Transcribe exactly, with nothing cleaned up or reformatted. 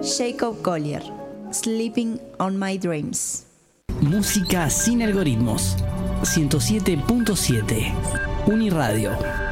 Jacob Collier, Sleeping on My Dreams. Música sin algoritmos. ciento siete punto siete. Uniradio.